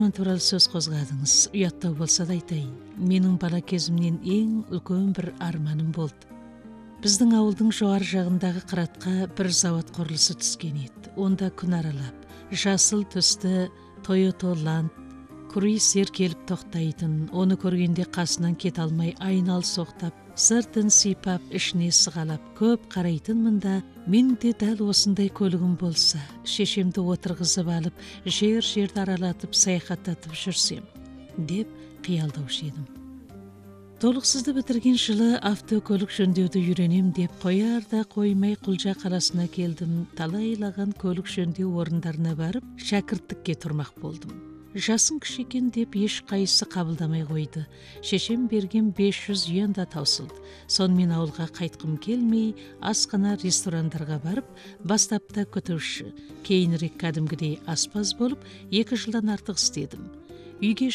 Туралы сөз қозғадыңыз. Ұяттау болса да айтайын. Менің бала кезімнен ең үлкен бір арманым болды. Біздің ауылдың жоғары жағындағы қыратқа бір завод құрылысы түскен еді. Онда күн аралап, жасыл түсті Toyota Land круизер келіп тоқтайтын. Оны көргенде қасынан кете алмай айнал соқтап, сыртын сипап, ішіне сығалап, көп қарайтынмын да, мен де дәл осындай көлігім болса, шешемді отырғызып алып, жер-жерді аралатып, саяхаттатып жүрсем, деп қиялдаушы едім. Толықсызды бітірген жылы автокөлік жөндеуді үйренем деп қояр да қоймай Құлжа қаласына келдім. Талайлаған көлік жөндеу орындарына барып, шәкірттікке тұрмақ болдым. Жасың кіші екен деп еш қайсы қабылдамай қойды. Шешем берген 500 юан да таусылды. Сонымен ауылға қайтқым келмей, асхана ресторандарға барып, бастапта күтуші, кейінірек кәдімгідей аспаз болып, 2 жылдан артық істедім. Үйге